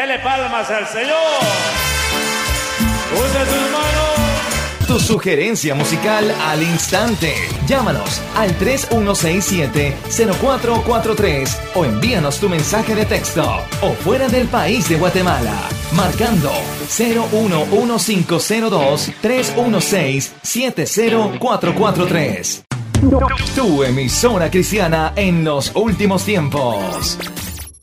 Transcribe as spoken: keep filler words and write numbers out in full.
Dele palmas al Señor. Usa tus manos. Tu sugerencia musical al instante. Llámanos al tres uno seis siete, cero cuatro cuatro tres o envíanos tu mensaje de texto o fuera del país de Guatemala, marcando cero uno uno cinco cero dos, tres uno seis, siete cero cuatro cuatro tres. Tu emisora cristiana en los últimos tiempos.